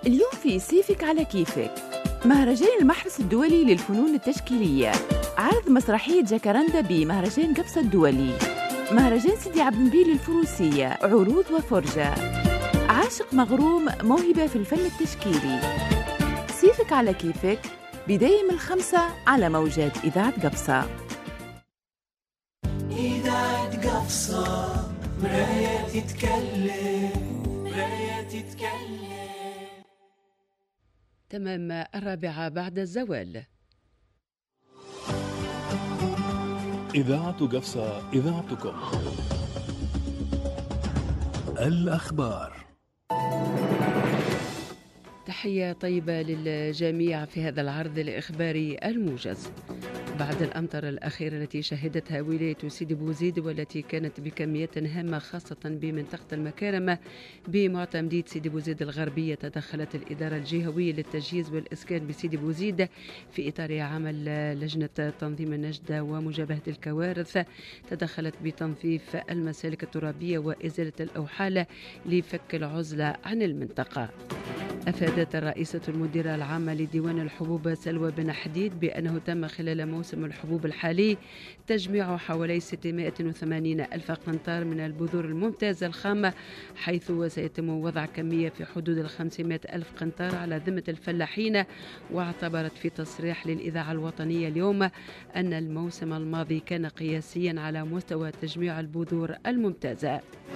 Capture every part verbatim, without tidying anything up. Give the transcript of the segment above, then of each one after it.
اليوم في سيفك على كيفك، مهرجان المحرس الدولي للفنون التشكيلية، عرض مسرحية جاكاراندا بمهرجان قبصة الدولي، مهرجان سيدي عبد النبيل الفروسية، عروض وفرجة، عاشق مغروم موهبة في الفن التشكيلي. سيفك على كيفك بداية من الخمسة على موجات إذاعة قبصة. إذاعة قبصة مراية تتكلم، مراية تتكلم. تمام الرابعة بعد الزوال. إذاعة قبصة، إذاعتكم. الأخبار. تحية طيبة للجميع في هذا العرض الإخباري الموجز. بعد الأمطار الأخيرة التي شهدتها ولاية سيدي بوزيد والتي كانت بكميات هامة خاصة بمنطقة المكارم بمعتمدية سيدي بوزيد الغربية، تدخلت الإدارة الجهوية للتجهيز والإسكان بسيدي بوزيد في إطار عمل لجنة تنظيم النجدة ومجابهة الكوارث. تدخلت بتنظيف المسالك الترابية وإزالة الأوحال لفك العزلة عن المنطقة. أفادت الرئيسة المديرة العامة لديوان الحبوب سلوى بن حديد بأنه تم خلال موسم الحبوب الحالي تجميع حوالي ستمائة وثمانين ألف قنطار من البذور الممتازة الخامة، حيث سيتم وضع كمية في حدود الخمسمائة ألف قنطار على ذمة الفلاحين. واعتبرت في تصريح للإذاعة الوطنية اليوم أن الموسم الماضي كان قياسيا على مستوى تجميع البذور الممتازة.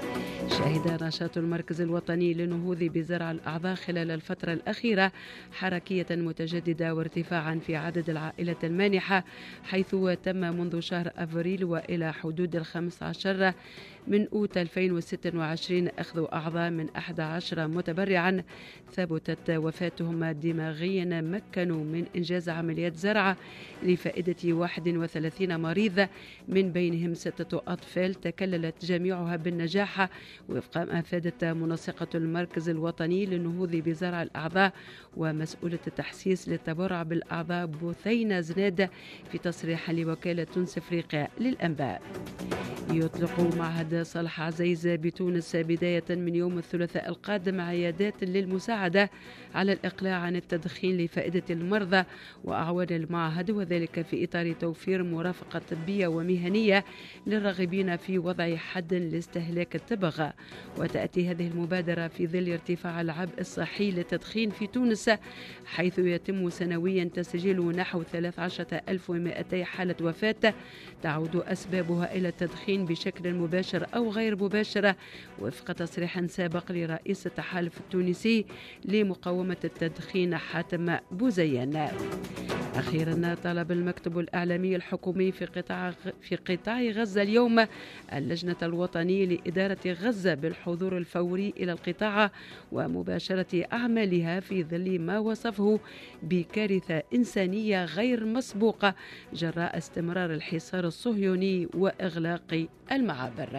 شهد نشاط المركز الوطني للنهوض بزرع الأعضاء خلال الفترة الأخيرة حركية متجددة وارتفاعا في عدد العائلات المانحة، حيث تم منذ شهر أفريل وإلى حدود الخامس عشر من أوت ألفين وستة وعشرين أخذ أعضاء من أحد عشر متبرعا ثبتت وفاتهم دماغيا مكنوا من إنجاز عمليات زرع لفائدة واحد وثلاثين مريض، من بينهم ستة أطفال تكللت جميعها بالنجاح، وفق ما أفادت منسقة المركز الوطني للنهوض بزرع الأعضاء ومسؤولة التحسيس للتبرع بالأعضاء بثينة زناد في تصريح لوكالة تونس أفريقيا للأنباء. يطلق معهد صالح عزيز بتونس بداية من يوم الثلاثاء القادم عيادات للمساعدة على الإقلاع عن التدخين لفائدة المرضى وأعوان المعهد، وذلك في إطار توفير مرافقة طبية ومهنية للراغبين في وضع حد لاستهلاك التبغ. وتأتي هذه المبادرة في ظل ارتفاع العبء الصحي للتدخين في تونس، حيث يتم سنويا تسجيل نحو ثلاثة عشر ألف ومائتي حالة وفاة تعود أسبابها إلى التدخين بشكل مباشر أو غير مباشر، وفق تصريح سابق لرئيس التحالف التونسي لمقاومة التدخين حاتم بوزيان. أخيرا طلب المكتب الإعلامي الحكومي في قطاع في قطاع غزة اليوم اللجنة الوطنية لإدارة غزة بالحضور الفوري إلى القطاع ومباشرة أعمالها في ظل ما وصفه بكارثة إنسانية غير مسبوقة جراء استمرار الحصار الصهيوني وإغلاق المعابر.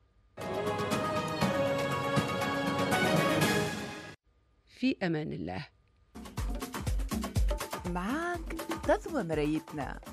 في أمان الله. معاك تضوى مرايتنا.